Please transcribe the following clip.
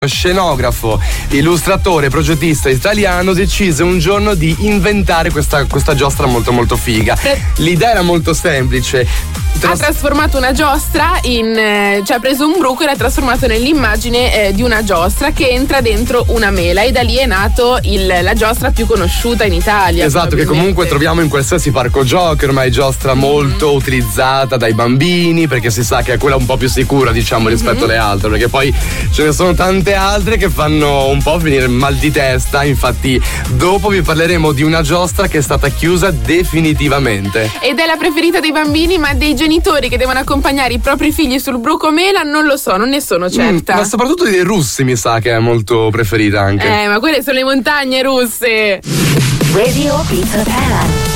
scenografo, illustratore, progettista italiano decise un giorno di inventare questa giostra molto molto figa. L'idea era molto semplice. Ha trasformato una giostra cioè ha preso un bruco e l'ha trasformato nell'immagine di una giostra che entra dentro una mela, e da lì è nato la giostra più conosciuta in Italia. Esatto, che comunque troviamo in qualsiasi parco giochi, ormai giostra molto utilizzata dai bambini, perché si sa che è quella un po' più sicura, diciamo, rispetto alle altre, perché poi ce ne sono tante altre che fanno un po' venire mal di testa. Infatti dopo vi parleremo di una giostra che è stata chiusa definitivamente. Ed è la preferita dei bambini, ma dei genitori che devono accompagnare i propri figli sul bruco mela non lo so, non ne sono certa. Ma soprattutto dei russi mi sa che è molto preferita anche. Ma quelle sono le montagne russe. Radio Pizza Pan.